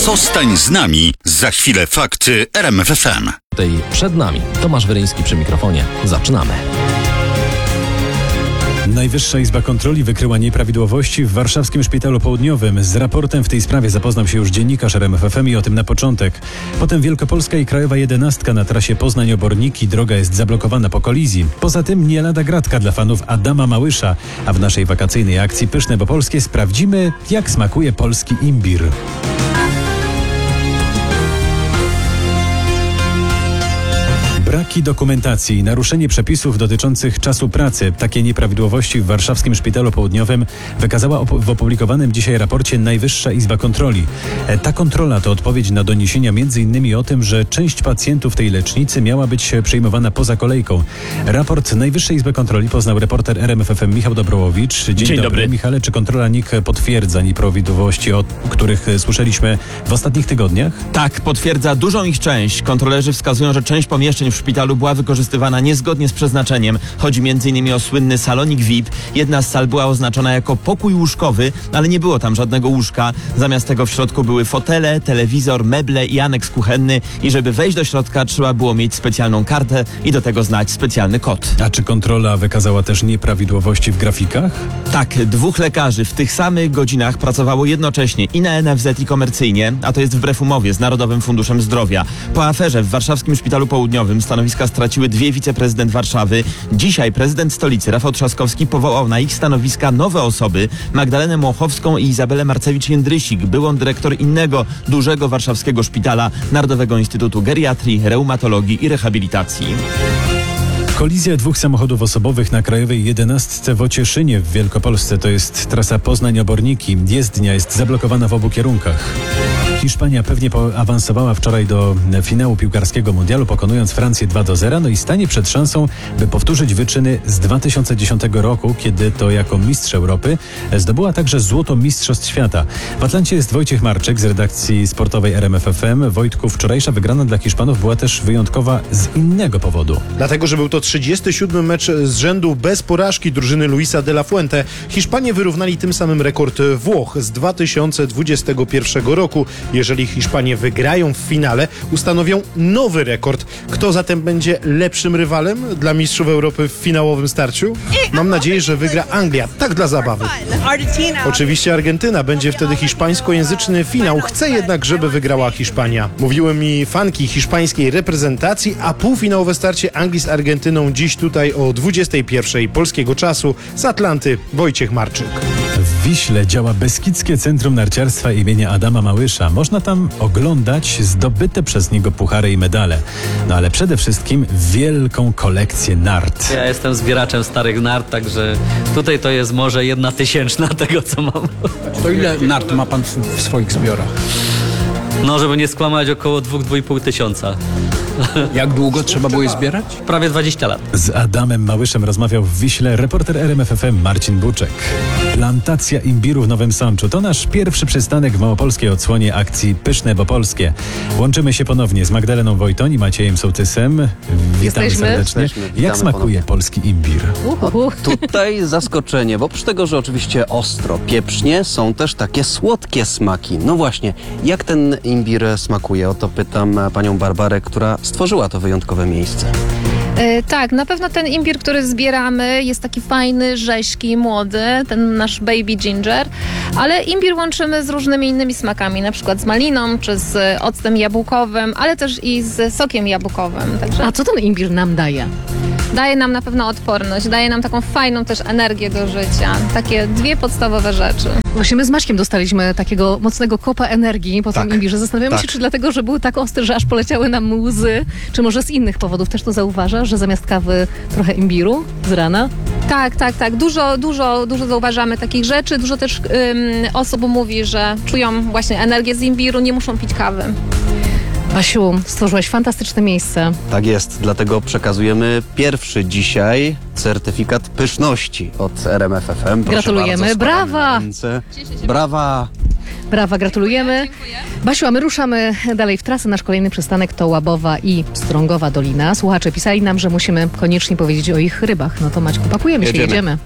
Zostań z nami. Za chwilę fakty RMF FM. Tutaj przed nami Tomasz Wyryński przy mikrofonie. Zaczynamy. Najwyższa Izba Kontroli wykryła nieprawidłowości w warszawskim Szpitalu Południowym. Z raportem w tej sprawie zapoznał się już dziennikarz RMF FM i o tym na początek. Potem Wielkopolska i Krajowa 11 na trasie Poznań-Oborniki. Droga jest zablokowana po kolizji. Poza tym nie lada gratka dla fanów Adama Małysza. A w naszej wakacyjnej akcji Pyszne bo Polskie sprawdzimy, jak smakuje polski imbir. Braki dokumentacji i naruszenie przepisów dotyczących czasu pracy. Takie nieprawidłowości w warszawskim Szpitalu Południowym wykazała w opublikowanym dzisiaj raporcie Najwyższa Izba Kontroli. Ta kontrola to odpowiedź na doniesienia m.in. o tym, że część pacjentów tej lecznicy miała być przyjmowana poza kolejką. Raport Najwyższej Izby Kontroli poznał reporter RMF FM Michał Dobrołowicz. Dzień dobry. Michale, czy kontrola NIK potwierdza nieprawidłowości, o których słyszeliśmy w ostatnich tygodniach? Tak, potwierdza dużą ich część. Kontrolerzy wskazują, że część pomieszczeń w szpitalu była wykorzystywana niezgodnie z przeznaczeniem. Chodzi m.in. o słynny salonik VIP. Jedna z sal była oznaczona jako pokój łóżkowy, ale nie było tam żadnego łóżka. Zamiast tego w środku były fotele, telewizor, meble i aneks kuchenny. I żeby wejść do środka, trzeba było mieć specjalną kartę i do tego znać specjalny kod. A czy kontrola wykazała też nieprawidłowości w grafikach? Tak, 2 lekarzy w tych samych godzinach pracowało jednocześnie i na NFZ i komercyjnie, a to jest wbrew umowie z Narodowym Funduszem Zdrowia. Po aferze w warszawskim Szpitalu Południowym stanowiska straciły 2 wiceprezydent Warszawy. Dzisiaj prezydent stolicy Rafał Trzaskowski powołał na ich stanowiska nowe osoby: Magdalenę Młochowską i Izabelę Marcewicz-Jędrysik, byłą dyrektor innego dużego warszawskiego szpitala, Narodowego Instytutu Geriatrii, Reumatologii i Rehabilitacji. Kolizja 2 samochodów osobowych na Krajowej 11 w Ocieszynie w Wielkopolsce. To jest trasa Poznań-Oborniki. Jezdnia jest zablokowana w obu kierunkach. Hiszpania pewnie awansowała wczoraj do finału piłkarskiego mundialu, pokonując Francję 2-0, no i stanie przed szansą, by powtórzyć wyczyny z 2010 roku, kiedy to jako mistrz Europy zdobyła także złoto Mistrzostw Świata. W Atlancie jest Wojciech Marczyk z redakcji sportowej RMF FM. Wojtku, wczorajsza wygrana dla Hiszpanów była też wyjątkowa z innego powodu. Dlatego, że był to 37. mecz z rzędu bez porażki drużyny Luisa de la Fuente. Hiszpanie wyrównali tym samym rekord Włoch z 2021 roku. Jeżeli Hiszpanie wygrają w finale, ustanowią nowy rekord. Kto zatem będzie lepszym rywalem dla mistrzów Europy w finałowym starciu? Mam nadzieję, że wygra Anglia, tak dla zabawy. Oczywiście Argentyna będzie wtedy hiszpańskojęzyczny finał. Chcę jednak, żeby wygrała Hiszpania. Mówiły mi fanki hiszpańskiej reprezentacji, a półfinałowe starcie Anglii z Argentyną dziś tutaj o 21:00 polskiego czasu. Z Atlanty Wojciech Marczyk. W Wiśle działa Beskidzkie Centrum Narciarstwa imienia Adama Małysza. Można tam oglądać zdobyte przez niego puchary i medale. No ale przede wszystkim wielką kolekcję nart. Ja jestem zbieraczem starych nart, także tutaj to jest może 1/1000 tego, co mam. To ile nart ma pan w swoich zbiorach? No, żeby nie skłamać, około 2–2,5 tysiąca. Jak długo trzeba było je zbierać? Prawie 20 lat. Z Adamem Małyszem rozmawiał w Wiśle reporter RMF FM Marcin Buczek. Plantacja imbiru w Nowym Sączu to nasz pierwszy przystanek w małopolskiej odsłonie akcji Pyszne bo Polskie. Łączymy się ponownie z Magdaleną Wojton i Maciejem Sołtysem. Witamy serdecznie. Jak smakuje polski imbir? Tutaj zaskoczenie, bo oprócz tego, że oczywiście ostro, pieprzni, są też takie słodkie smaki. No właśnie, jak ten imbir smakuje? O to pytam panią Barbarę, która stworzyła to wyjątkowe miejsce. Tak, na pewno ten imbir, który zbieramy, jest taki fajny, rzeźki, młody, ten nasz baby ginger, ale imbir łączymy z różnymi innymi smakami, na przykład z maliną, czy z octem jabłkowym, ale też i z sokiem jabłkowym. Także A co ten imbir nam daje? daje nam na pewno odporność, daje nam taką fajną też energię do życia. Takie 2 podstawowe rzeczy. Właśnie my z Maćkiem dostaliśmy takiego mocnego kopa energii po tym imbirze. Zastanawiamy się, czy dlatego, że był tak ostry, że aż poleciały nam łzy, czy może z innych powodów też to zauważasz, że zamiast kawy trochę imbiru z rana? Tak. Dużo zauważamy takich rzeczy. Dużo też osób mówi, że czują właśnie energię z imbiru, nie muszą pić kawy. Basiu, stworzyłaś fantastyczne miejsce. Tak jest, dlatego przekazujemy pierwszy dzisiaj certyfikat pyszności od RMF FM. Gratulujemy, brawa! Brawa! Brawa, gratulujemy. Dziękuję. Basiu, a my ruszamy dalej w trasę. Nasz kolejny przystanek to Łabowa i Strągowa Dolina. Słuchacze pisali nam, że musimy koniecznie powiedzieć o ich rybach. No to Maćku, pakujemy się, jedziemy.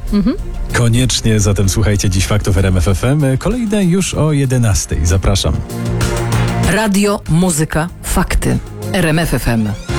Koniecznie, zatem słuchajcie dziś faktów RMF FM. Kolejne już o 11:00. Zapraszam. Radio, muzyka, fakty. RMF FM.